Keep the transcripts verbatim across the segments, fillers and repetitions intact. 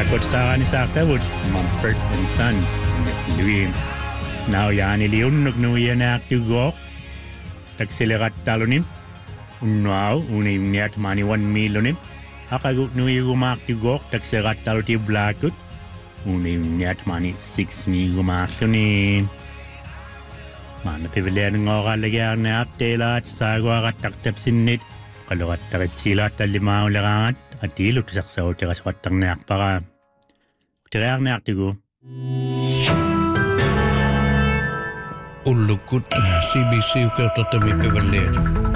Blackwood sa ni Sakawud, Mumford and Sons, Luim. Now yani liun nagnuya na aktugo, tagsilirat talonim, unaw, unay niyat mani one millonim, akagut nuya gumaktugo, tagsilirat taloti Blackwood, unay niyat mani six mi gumaktunin. Mana tiwilian nga kalagyan na aptela at sagwa at taktap sinit, kalukat takit sila at lima ulakangat, at ilo tusak sa utikas watang nayak para. Utirak nayak tigo. Ulukut C B C ukaw tatami pivalir.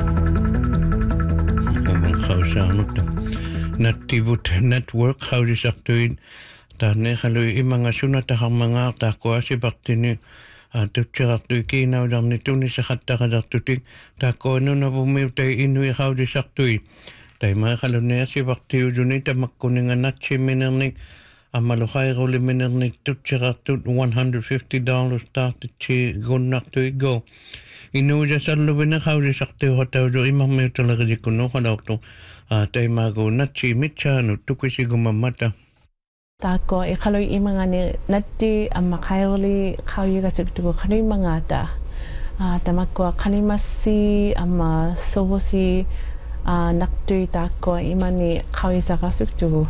Kamang kausanot na. Natibut network hawis aktuin. Tane kaloy imanga sunatahang mga takwa si baktini. Tutsirak tu kinaw dang nito ni sa katakadaktutik. Tako ano na bumiw tayo inuwi hawis aktuin. Tay mga kalunaya si baktiyo dun ita magkuningan at si minarnik ang malukay ko liminarnik tutsirak tu one hundred fifty dollars tatit si gunak tu igo. Inuja sa lubin na kawri saktiyo kataw do imang may talaga di kuno kalaw to. Tay mga gunat si mitsa no tukoy si gumamata. Tako ikaloy imanga ni nati ang makayoli kawri kasip tuko kanoy mga ta. Tamakwa kanimasi ama soho si Uh, naktuy tako imani kawisa kasuktu.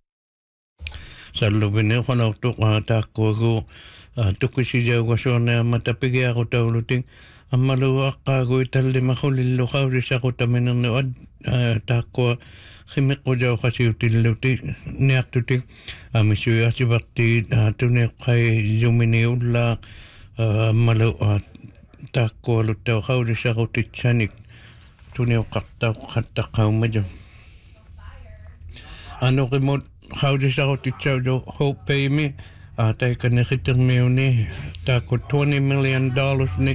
Sa lubin ko na ito tako ko tukoy si Diyaw ko so na matapigi ako tauluting ang maluwak ako itali makulilo kawisa ko tamin ng nuad tako kimik ko Diyaw kasi utiluti niyak tutik misuya si bakti tunik kay yuminiula maluwak tako lutaw kawisa ko titsanik Tuneo kaktaw katakaw medyo. Ano kimot hawdis ako titsaw do hope pay me. Atay ka nakitang mayo ni. Tako twenty million dollars ni.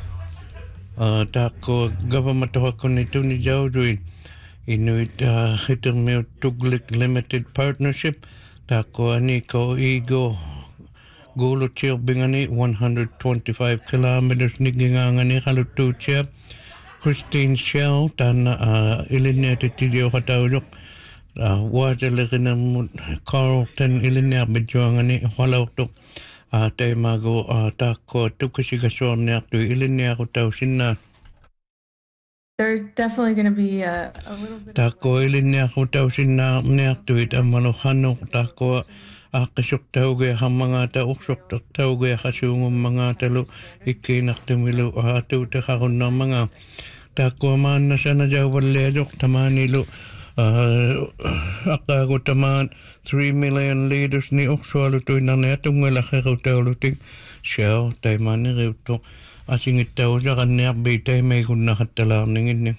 Tako government ako nito ni Jawduin. Inuit kitang mayo tuglik limited partnership. Tako ani ko igo. Gulo chiyo bingani one hundred twenty-five kilometers ni gingangani kalutu chiya. Christine Shell tan uh, ilinetet tidio katawdok uh, water mo Carlton ilinea bedjuangan ni halawtok uh, tay mago uh, tako tukasigason ni aktu ilinea ko taw sinna They're definitely going to be uh, a little bit tako ilinea ko taw sinna ni aktu it amalo hanok tako akisok tawge ang mga tausok tawge kasungong mga talo ikinak tumilo ato takakon ng mga tako man na siya na jawal ledok tamanilo akako taman three million liters ni okswalo to na netong malaki ko tawluting siya tay man ni rito asingit taw siya kanya bitay may kung nakatalang ningin ni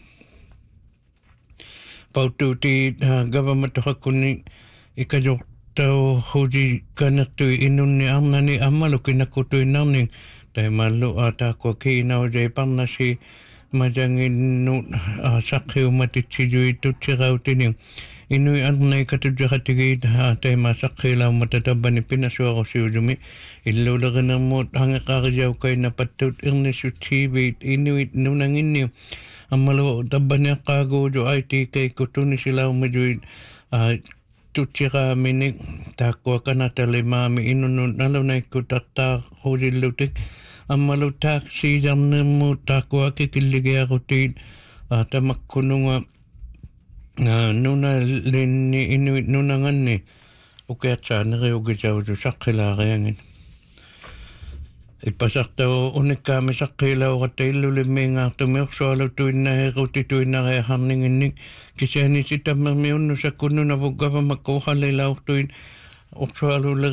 paututi government hakuni ikajok Tau hoji kanak tu inun ni amna ni amalu kinakutu naning tay malu atako kinaw jay panasi majangin nu sakhiu matitsi jui tu chirau tining inui anay katudya katigi tay masakhila matatabani pinaswa ko si ujumi illo laga mo hangakakajaw kay napatut irnisu tibit inuit nunangin ni amalu tabani akago jo ay ti kay kutuni sila umajuin Tutsika minik takwa kanata lima mi inunun nalunay ko tata horilutik amalu taksi jam nemu takwa kikiligi ako tid tamak kununga nuna lini inuit nunangan ni ukayat sana kayo gisaw do sakila kayangin ipasak taw unik kami sakila o katay lulimay nga tumiok swalo tuwin na heko tituwin na kaya hamningin ni kasi ni si tamang miyon no sa kuno na buga pa magkuhalay laok tuwin o swalo